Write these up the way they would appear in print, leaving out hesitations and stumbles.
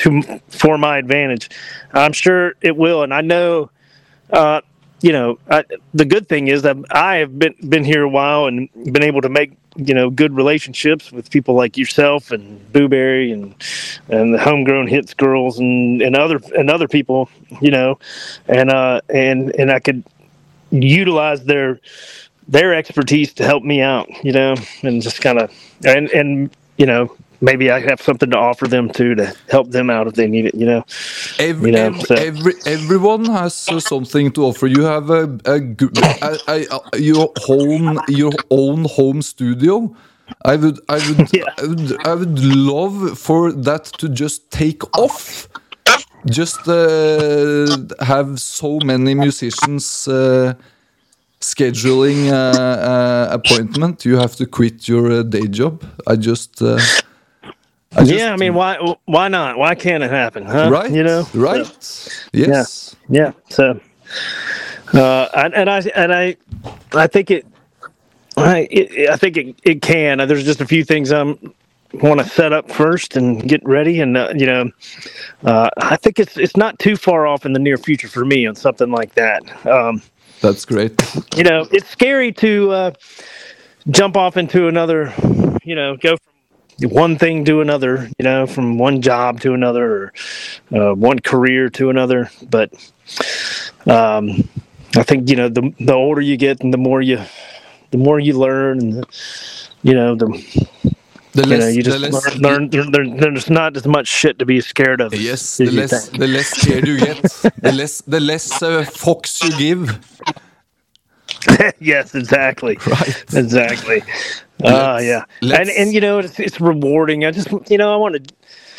for my advantage. I'm sure it will, and I know. The good thing is that I have been here a while and been able to make good relationships with people like yourself and Booberry and the Homegrown Hits girls and other people, and I could utilize their expertise to help me out, and just kind of and maybe I have something to offer them too to help them out if they need it, Everyone has something to offer. You have your own home studio. I would love for that to just take off. Just have so many musicians scheduling appointment. You have to quit your day job. I mean, why not? Why can't it happen? Huh? Right. Right. So, Yes. Yeah. So, I think it can. There's just a few things I want to set up first and get ready, and I think it's not too far off in the near future for me on something like that. That's great. It's scary to jump off into another. Go from one thing to another, from one job to another, or one career to another. But I think the older you get, and the more you learn, and learn. There's not as much shit to be scared of. Yes, the less scared you get, the less fox you give. Yes, exactly. Right. Exactly. Yeah. And it's rewarding. I just I want to.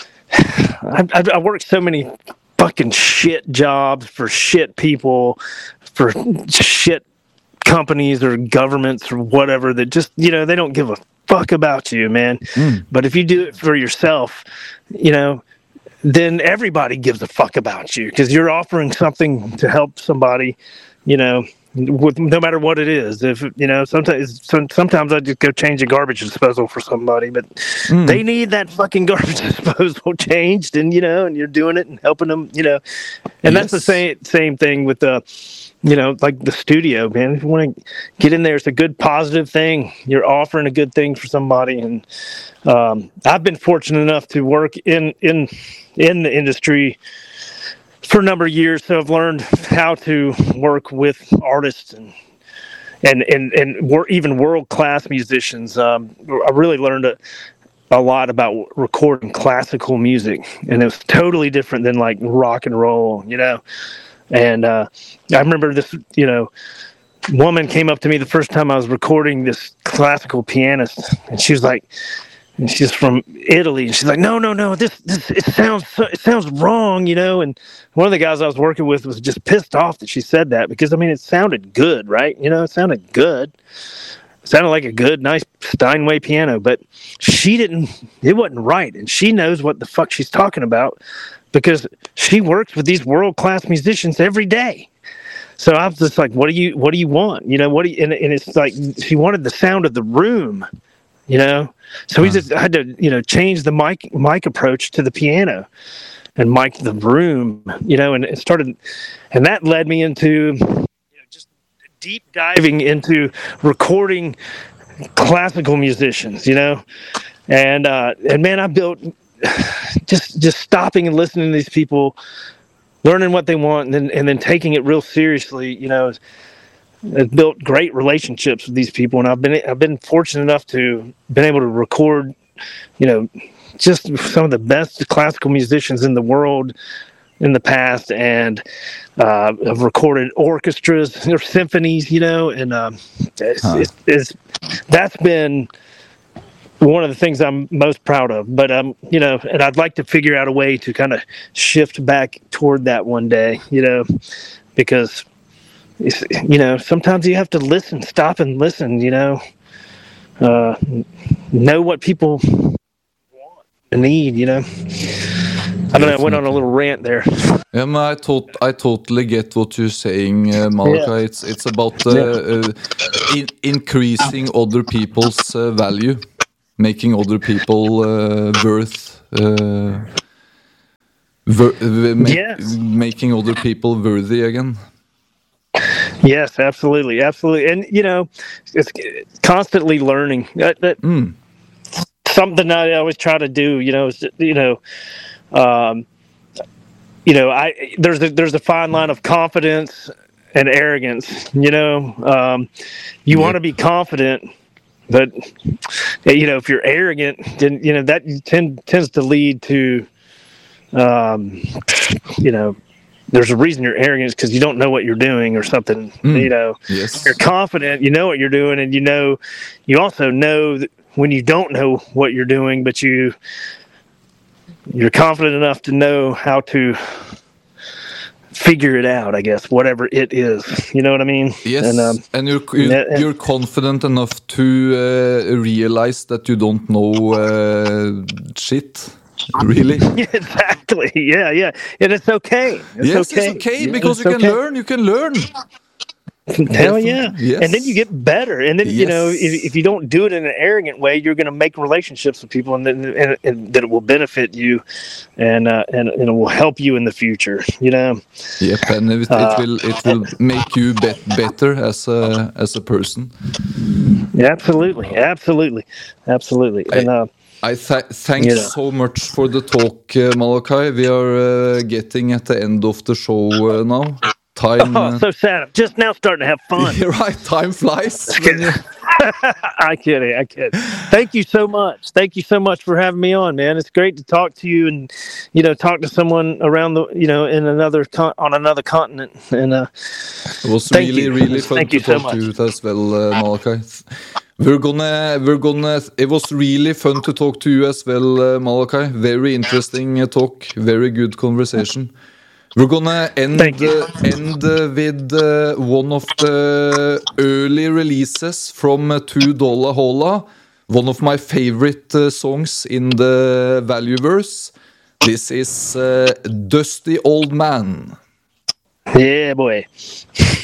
I work so many fucking shit jobs for shit people, for shit companies or governments or whatever that just they don't give a fuck about you, man. But if you do it for yourself, then everybody gives a fuck about you because you're offering something to help somebody, with no matter what it is. If sometimes I just go change a garbage disposal for somebody, but they need that fucking garbage disposal changed, and and you're doing it and helping them, and that's the same thing with the like the studio, man. If you want to get in there, it's a good positive thing. You're offering a good thing for somebody, and I've been fortunate enough to work in the industry for a number of years, so I've learned how to work with artists and even world-class musicians. I really learned a lot about recording classical music, and it was totally different than like rock and roll, And I remember this, woman came up to me the first time I was recording this classical pianist, and she was like, and she's from Italy, and she's like, no, this it sounds wrong, And one of the guys I was working with was just pissed off that she said that because it sounded good, right? It sounded good. It sounded like a good, nice Steinway piano, but it wasn't right, and she knows what the fuck she's talking about because she works with these world-class musicians every day. So I was just like, what do you want? And it's like she wanted the sound of the room. So we just had to, change the mic approach to the piano and mic the room, and it started, and that led me into, just deep diving into recording classical musicians, and man, I built just stopping and listening to these people, learning what they want, and then taking it real seriously, I've built great relationships with these people, and I've been fortunate enough to been able to record, just some of the best classical musicians in the world in the past, and I've recorded orchestras or symphonies, and that's been one of the things I'm most proud of. But and I'd like to figure out a way to kind of shift back toward that one day, because sometimes you have to stop and listen, know what people want and need, I don't know, I went on a little rant there. Yeah, I totally get what you're saying, Malachi. Yeah. It's about increasing other people's value, making other people worth making other people worthy again. Yes, absolutely, absolutely, and it's constantly learning. That something I always try to do. There's a fine line of confidence and arrogance. You want to be confident, but if you're arrogant, then that tends to lead to there's a reason you're arrogant because you don't know what you're doing or something. Yes. You're confident, you know what you're doing, and you also know that when you don't know what you're doing, but you're confident enough to know how to figure it out, I guess, whatever it is. You know what I mean? Yes, and you're confident enough to realize that you don't know shit. Really? Exactly. Yeah. And it's okay. It's okay because you can learn. Hell yeah. Yes. And then you get better. And then, if you don't do it in an arrogant way, you're going to make relationships with people and that it will benefit you and it will help you in the future, Yep, and it will make you better as a person. Absolutely. And I thank so much for the talk, Malachi. We are getting at the end of the show now. Time. So sad. I'm just now starting to have fun. You're right. Time flies. I kid. Thank you so much. Thank you so much for having me on, man. It's great to talk to you and talk to someone around the in on another continent. And it was really fun to talk to you as well, Malachi. It was really fun to talk to you as well, Malachi. Very interesting talk. Very good conversation. We're gonna end with one of the early releases from $2 Hola, one of my favorite songs in the Valueverse. This is Dusty Old Man. Yeah, boy.